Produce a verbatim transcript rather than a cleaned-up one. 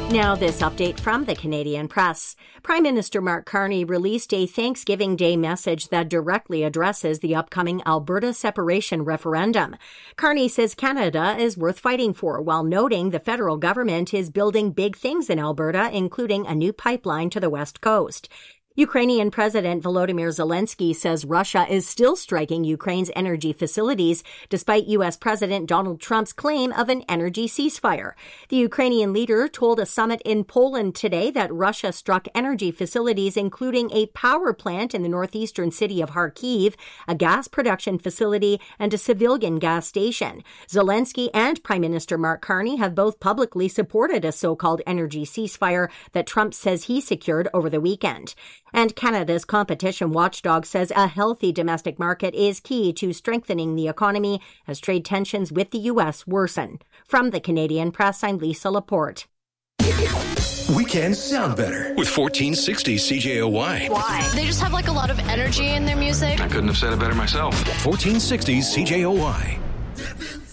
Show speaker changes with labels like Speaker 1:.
Speaker 1: Now this update from the Canadian Press. Prime Minister Mark Carney released a Thanksgiving Day message that directly addresses the upcoming Alberta separation referendum. Carney says Canada is worth fighting for, while noting the federal government is building big things in Alberta, including a new pipeline to the West Coast. Ukrainian President Volodymyr Zelensky says Russia is still striking Ukraine's energy facilities, despite U S. President Donald Trump's claim of an energy ceasefire. The Ukrainian leader told a summit in Poland today that Russia struck energy facilities, including a power plant in the northeastern city of Kharkiv, a gas production facility, and a civilian gas station. Zelensky and Prime Minister Mark Carney have both publicly supported a so-called energy ceasefire that Trump says he secured over the weekend. And Canada's competition watchdog says a healthy domestic market is key to strengthening the economy as trade tensions with the U S worsen. From the Canadian Press, I'm Lisa Laporte.
Speaker 2: Weekends sound better with fourteen sixty C J O Y.
Speaker 3: Why? They just have like a lot of energy in their music.
Speaker 4: I couldn't have said it better myself.
Speaker 2: fourteen sixty C J O Y.